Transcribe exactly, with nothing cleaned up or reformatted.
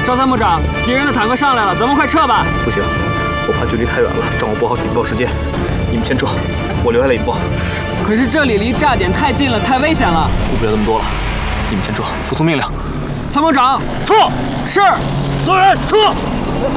赵参谋长，敌人的坦克上来了，咱们快撤吧！ 不行，我怕距离太远了，掌握不好引爆时间。你们先撤，我留下来引爆。 可是这里离炸点太近了，太危险了。 顾不了那么多了，你们先撤，服从命令。 参谋长， 撤！ 是。 所有人撤！